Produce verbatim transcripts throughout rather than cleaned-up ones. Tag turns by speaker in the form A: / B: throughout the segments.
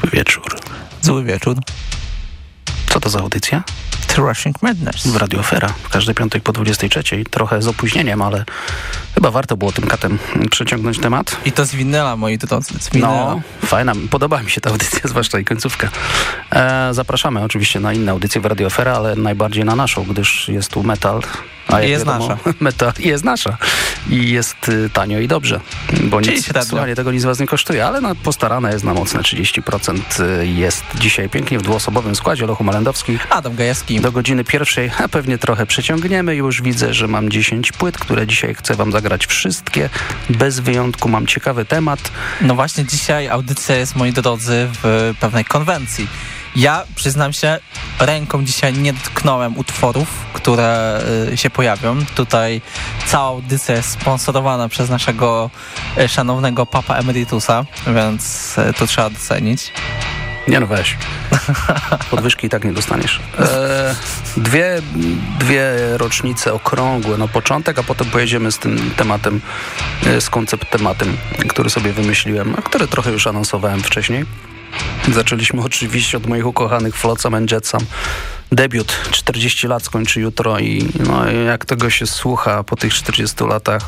A: Wieczór.
B: Zły wieczór.
A: Co to za audycja?
B: Thrashing Madness.
A: W Radio Afera. W każdy piątek po dwudziestej trzeciej. Trochę z opóźnieniem, ale chyba warto było tym katem przeciągnąć temat.
B: I to z winyla, moi drodzy. Z winyla.
A: No, fajna. Podoba mi się ta audycja, zwłaszcza i końcówka. E, zapraszamy oczywiście na inne audycje w Radio Afera, ale najbardziej na naszą, gdyż jest tu metal. A jak
B: jest
A: wiadomo,
B: nasza.
A: Metal jest nasza. I jest y, tanio i dobrze. Bo
B: Czyli
A: nic,
B: średnio.
A: słuchanie tego nic was nie kosztuje, ale no, postarane jest na mocne trzydzieści procent. Jest dzisiaj pięknie w dwuosobowym składzie. Lochu Malendowski.
B: Adam Gajewski.
A: Do godziny pierwszej, a pewnie trochę przeciągniemy. Już widzę, że mam dziesięć płyt, które dzisiaj chcę wam zagrać wszystkie. Bez wyjątku mam ciekawy temat.
B: No właśnie dzisiaj audycja jest, moi drodzy, w pewnej konwencji. Ja, przyznam się, ręką dzisiaj nie dotknąłem utworów, które y, się pojawią. Tutaj cała audycja jest sponsorowana przez naszego y, szanownego Papa Emeritusa, więc y, to trzeba docenić.
A: Nie no weź. Podwyżki i tak nie dostaniesz. E, dwie, dwie rocznice okrągłe na początek, a potem pojedziemy z tym tematem, z koncept tematem, który sobie wymyśliłem, a który trochę już anonsowałem wcześniej. Zaczęliśmy oczywiście od moich ukochanych Flotsam and Jetsam. Debiut czterdzieści lat skończy jutro i no, jak tego się słucha po tych czterdziestu latach.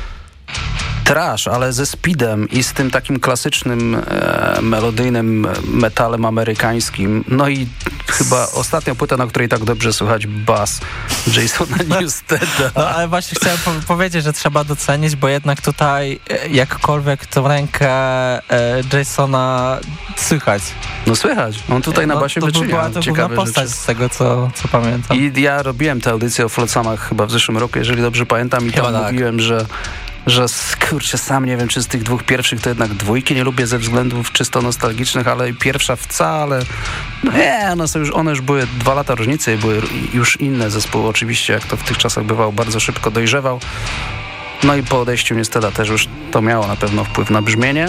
A: Trash, ale ze speedem i z tym takim klasycznym e, melodyjnym metalem amerykańskim. No i chyba ostatnia płyta, na której tak dobrze słychać bas Jasona Newsteda.
B: No ale właśnie chciałem po- powiedzieć, że trzeba docenić, bo jednak tutaj e, jakkolwiek tą rękę e, Jasona słychać.
A: No słychać, on tutaj na
B: no,
A: basie
B: to by
A: wyczynia
B: była to główna
A: ciekawe
B: postać
A: rzeczy.
B: z tego, co, co pamiętam.
A: I ja robiłem tę audycję o Flotsamach chyba w zeszłym roku, jeżeli dobrze pamiętam, i
B: Chyba
A: tam
B: tak.
A: mówiłem, że że kurczę, sam nie wiem, czy z tych dwóch pierwszych to jednak dwójki nie lubię ze względów czysto nostalgicznych, ale pierwsza wcale, no nie, one, są już, one już były dwa lata różnicy i były już inne zespoły, oczywiście, jak to w tych czasach bywało, bardzo szybko dojrzewał. No i po odejściu Newsteda też już to miało na pewno wpływ na brzmienie.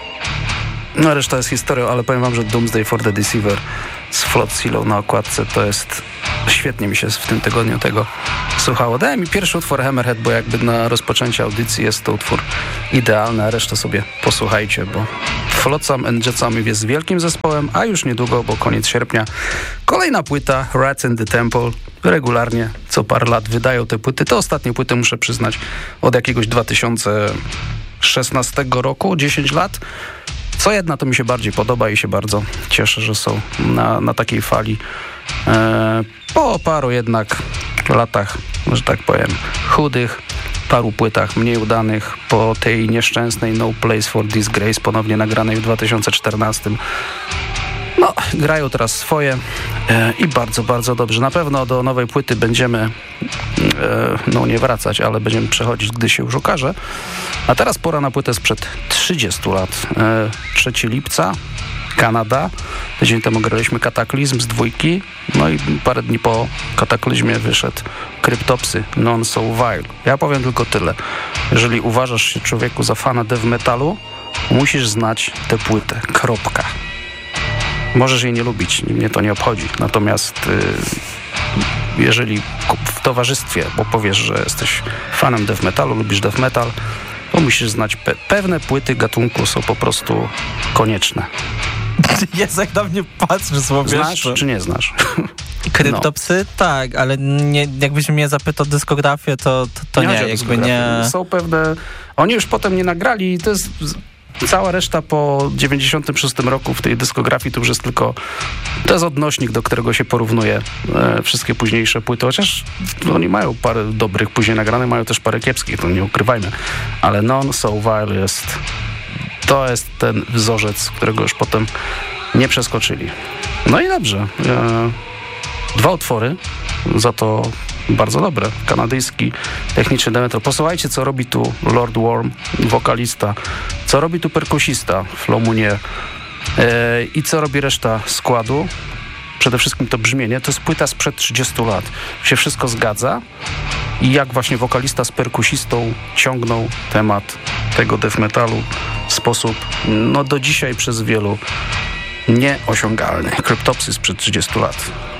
A: No reszta jest historią, ale powiem wam, że Doomsday for the Deceiver z Flotsilo na okładce to jest... Świetnie mi się w tym tygodniu tego słuchało. Dałem mi pierwszy utwór Hammerhead, bo jakby na rozpoczęcie audycji jest to utwór idealny, a resztę sobie posłuchajcie, bo Flotsam and Jetsam jest wielkim zespołem, a już niedługo, bo koniec sierpnia, kolejna płyta Rats in the Temple. Regularnie co parę lat wydają te płyty. Te ostatnie płyty, muszę przyznać, od jakiegoś dwa tysiące szesnastego roku, dziesięć lat. Co jedna to mi się bardziej podoba i się bardzo cieszę, że są na, na takiej fali. E, po paru jednak latach, że tak powiem, chudych, paru płytach mniej udanych, po tej nieszczęsnej No Place for Disgrace, ponownie nagranej w dwa tysiące czternastym. No, grają teraz swoje e, i bardzo, bardzo dobrze. Na pewno do nowej płyty będziemy, e, no nie wracać, ale będziemy przechodzić, gdy się już okaże. A teraz pora na płytę sprzed trzydziestu lat. E, trzeciego lipca, Kanada. Tydzień temu graliśmy Kataklizm z dwójki. No i parę dni po Kataklizmie wyszedł Cryptopsy, Non So Vile. Ja powiem tylko tyle. Jeżeli uważasz się, człowieku, za fana death metalu, musisz znać tę płytę. Kropka. Możesz jej nie lubić, mnie to nie obchodzi. Natomiast y, jeżeli w towarzystwie, bo powiesz, że jesteś fanem death metalu, lubisz death metal, to musisz znać pe- pewne płyty gatunku, są po prostu konieczne.
B: Jest, jak na mnie patrzysz, słownie.
A: Znasz czy nie znasz?
B: Kryptopsy? No. Tak, ale nie, jakbyś mnie zapytał dyskografię, to, to, to nie,
A: nie
B: jakby nie...
A: Są pewne... Oni już potem nie nagrali i to jest... Cała reszta po dziewięćdziesiątym szóstym roku w tej dyskografii to już jest tylko... To jest odnośnik, do którego się porównuje e, wszystkie późniejsze płyty, chociaż oni mają parę dobrych później nagranych, mają też parę kiepskich, to nie ukrywajmy. Ale Non So Vile jest... To jest ten wzorzec, którego już potem nie przeskoczyli. No i dobrze. E, dwa utwory, za to bardzo dobre. Kanadyjski techniczny death metal. Posłuchajcie, co robi tu Lord Worm, wokalista. Co robi tu perkusista, Flo Mounier. E, I co robi reszta składu. Przede wszystkim to brzmienie. To jest płyta sprzed trzydziestu lat. Się wszystko zgadza. I jak właśnie wokalista z perkusistą ciągnął temat tego death metalu w sposób, no do dzisiaj przez wielu nieosiągalny. Cryptopsy sprzed trzydziestu lat.